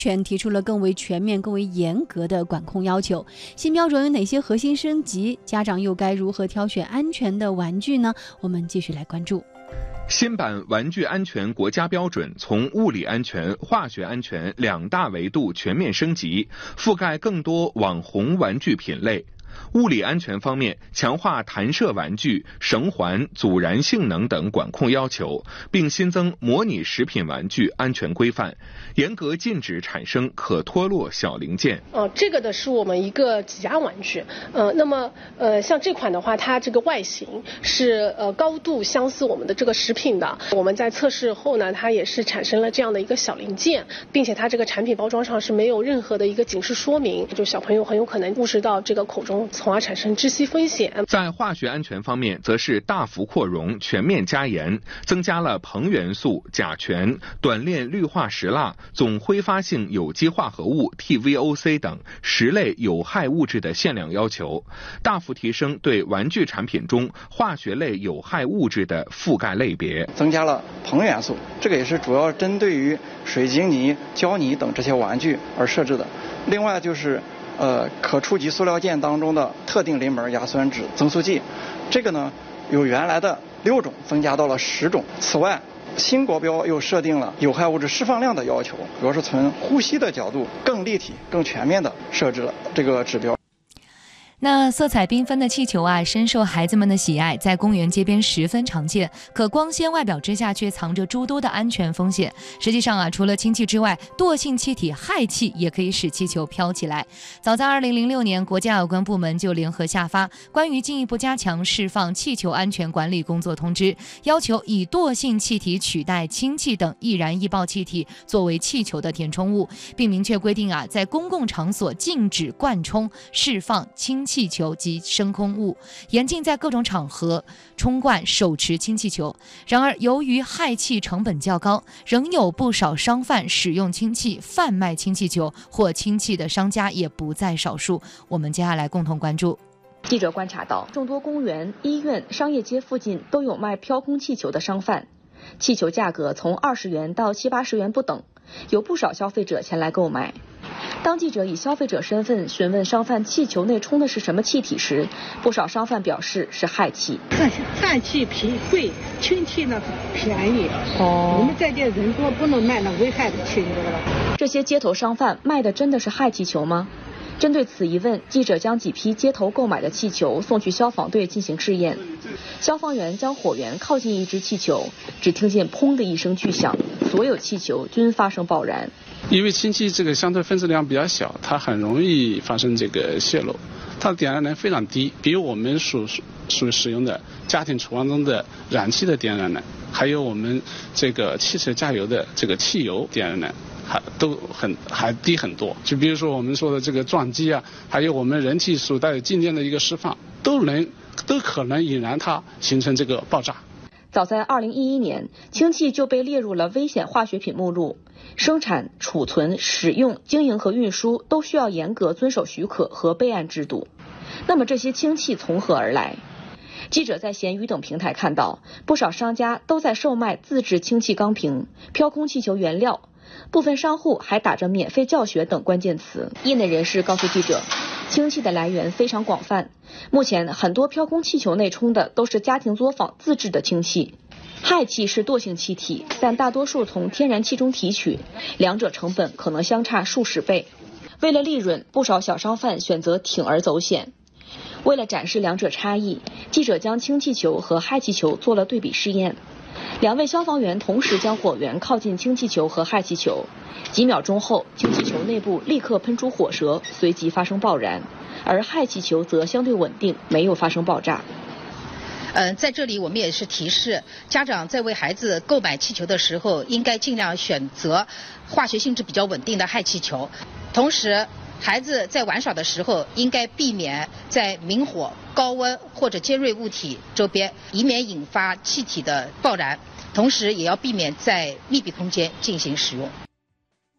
全提出了更为全面、更为严格的管控要求。新标准有哪些核心升级？家长又该如何挑选安全的玩具呢？我们继续来关注。 新版玩具安全国家标准从物理安全、化学安全2大维度全面升级，覆盖更多网红玩具品类。物理安全方面，强化弹射玩具、绳环、阻燃性能等管控要求，并新增模拟食品玩具安全规范，严格禁止产生可脱落小零件。 这个的是我们一个挤压玩具。那么像这款的话，它这个外形是高度相似我们的这个食品的。我们在测试后呢，它也是产生了这样的一个小零件，并且它这个产品包装上是没有任何的一个警示说明，就小朋友很有可能误食到这个口中，从而产生窒息风险。 在化学安全方面，则是大幅扩容、全面加严，增加了硼元素、甲醛、短链氯化石蜡、总挥发性有机化合物 TVOC 等10类有害物质的限量要求，大幅提升对玩具产品中化学类有害物质的覆盖类别， 增加了硼元素，这个也是主要针对于水晶泥、胶泥等这些玩具而设置的。另外就是可触及塑料件当中的特定邻门亚酸酯增速剂，这个呢由原来的6种增加到了10种。此外，新国标又设定了有害物质释放量的要求，主要是从呼吸的角度更立体、更全面的设置了这个指标。 那色彩缤纷的气球啊，深受孩子们的喜爱，在公园街边十分常见。可光鲜外表之下，却藏着诸多的安全风险。实际上啊，除了氢气之外，惰性气体氦气也可以使气球飘起来。早在2006年，国家有关部门就联合下发关于进一步加强释放气球安全管理工作通知，要求以惰性气体取代氢气等易燃易爆气体作为气球的填充物，并明确规定啊，在公共场所禁止灌充、释放氢气球及升空物，严禁在各种场合冲灌、手持氢气球。然而，由于氦气成本较高，仍有不少商贩使用氢气贩卖氢气球，或氢气的商家也不在少数。我们接下来共同关注。 记者观察到，众多公园、医院、商业街附近都有卖飘空气球的商贩，气球价格从20元到70、80元不等，有不少消费者前来购买。当记者以消费者身份询问商贩气球内充的是什么气体时，不少商贩表示是氦气。 氦气贵，氢气呢便宜。我们在这人多，不能卖那危害的气球了。 这些街头商贩卖的真的是氦气球吗？针对此疑问，记者将几批街头购买的气球送去消防队进行试验。消防员将火源靠近一只气球，只听见砰的一声巨响，所有气球均发生爆燃。 因为氢气这个相对分子量比较小，它很容易发生这个泄漏，它的点燃能非常低，比我们所使用的家庭厨房中的燃气的点燃能，还有我们这个汽车加油的这个汽油点燃能还低很多。就比如说我们说的这个撞击啊，还有我们人体所带有静电的一个释放，都可能引燃它形成这个爆炸。 早在2011年，氢气就被列入了危险化学品目录，生产、储存、使用、经营和运输都需要严格遵守许可和备案制度。那么这些氢气从何而来？记者在闲鱼等平台看到，不少商家都在售卖自制氢气钢瓶、飘空气球原料，部分商户还打着免费教学等关键词。业内人士告诉记者，氢气的来源非常广泛，目前很多飘空气球内充的都是家庭作坊自制的氢气。氦气是惰性气体，但大多数从天然气中提取，两者成本可能相差数十倍。为了利润，不少小商贩选择铤而走险。为了展示两者差异，记者将氢气球和氦气球做了对比试验。2位消防员同时将火源靠近氢气球和氦气球，几秒钟后，氢气球内部立刻喷出火舌，随即发生爆燃，而氦气球则相对稳定，没有发生爆炸。 在这里我们也是提示家长在为孩子购买气球的时候，应该尽量选择化学性质比较稳定的氦气球。同时，孩子在玩耍的时候，应该避免在明火、高温或者尖锐物体周边，以免引发气体的爆燃。同时，也要避免在密闭空间进行使用。